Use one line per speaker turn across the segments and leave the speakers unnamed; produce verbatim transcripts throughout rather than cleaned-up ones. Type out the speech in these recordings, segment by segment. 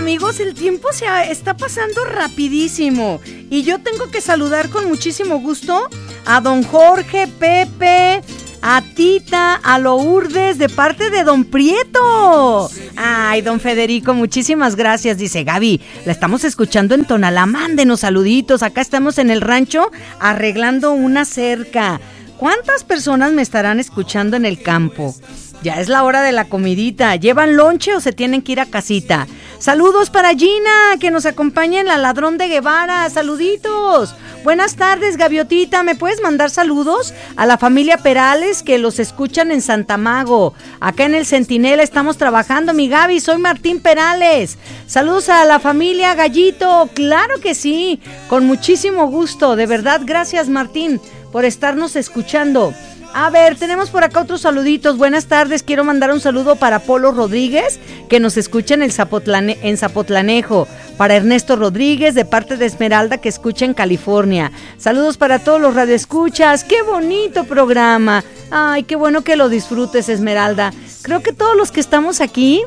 amigos, el tiempo se ha, está pasando rapidísimo y yo tengo que saludar con muchísimo gusto a don Jorge, Pepe, a Tita, a Lourdes, de parte de don Prieto. Ay, don Federico, muchísimas gracias. Dice Gaby, la estamos escuchando en Tonalá, mándenos saluditos. Acá estamos en el rancho arreglando una cerca. ¿Cuántas personas me estarán escuchando en el campo? Ya es la hora de la comidita. ¿Llevan lonche o se tienen que ir a casita? Saludos para Gina, que nos acompaña en la Ladrón de Guevara. Saluditos. Buenas tardes, Gaviotita. ¿Me puedes mandar saludos a la familia Perales que los escuchan en Santa Mago? Acá en el Centinela estamos trabajando, mi Gaby. Soy Martín Perales. Saludos a la familia Gallito. Claro que sí, con muchísimo gusto. De verdad, gracias, Martín, por estarnos escuchando. A ver, tenemos por acá otros saluditos. Buenas tardes, quiero mandar un saludo para Polo Rodríguez, que nos escucha en, el Zapotlane- en Zapotlanejo. Para Ernesto Rodríguez, de parte de Esmeralda, que escucha en California. Saludos para todos los radioescuchas. ¡Qué bonito programa! Ay, qué bueno que lo disfrutes, Esmeralda. Creo que todos los que estamos aquí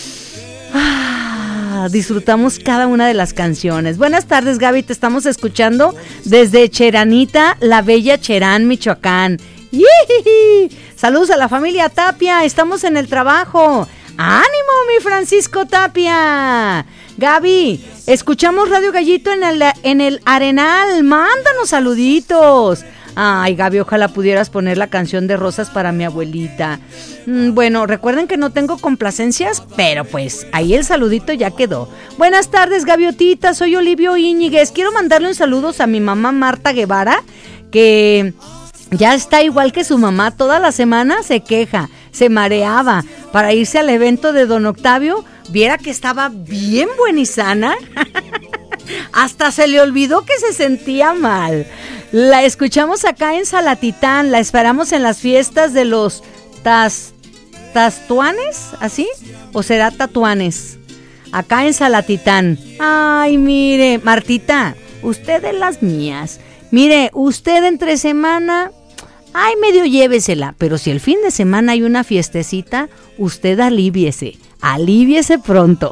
ah, disfrutamos cada una de las canciones. Buenas tardes, Gaby, te estamos escuchando desde Cheranita, la bella Cherán, Michoacán. ¡Yee! Saludos a la familia Tapia, estamos en el trabajo. ¡Ánimo, mi Francisco Tapia! Gaby, escuchamos Radio Gallito en el, en el Arenal, mándanos saluditos. Ay, Gaby, ojalá pudieras poner la canción de Rosas para mi abuelita. Mm, bueno, recuerden que no tengo complacencias, pero pues ahí el saludito ya quedó. Buenas tardes, Gaviotita, soy Olivio Íñiguez. Quiero mandarle un saludo a mi mamá Marta Guevara, que ya está igual que su mamá, toda la semana se queja, se mareaba para irse al evento de don Octavio. Viera que estaba bien buena y sana. Hasta se le olvidó que se sentía mal. La escuchamos acá en Salatitán, la esperamos en las fiestas de los tas, tastuanes, ¿así? ¿O será tatuanes? Acá en Salatitán. Ay, mire, Martita, usted de las mías. Mire, usted entre semana, ay, medio llévesela, pero si el fin de semana hay una fiestecita, usted aliviese, aliviese pronto.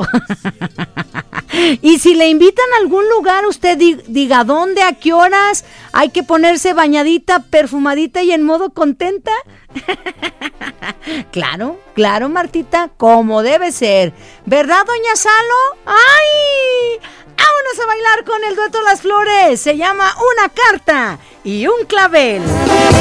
Y si le invitan a algún lugar, usted di- diga dónde, a qué horas, hay que ponerse bañadita, perfumadita y en modo contenta. Claro, claro, Martita, como debe ser. ¿Verdad, doña Salo? ¡Ay! ¡Vámonos a bailar con el dueto Las Flores! Se llama Una Carta y un Clavel.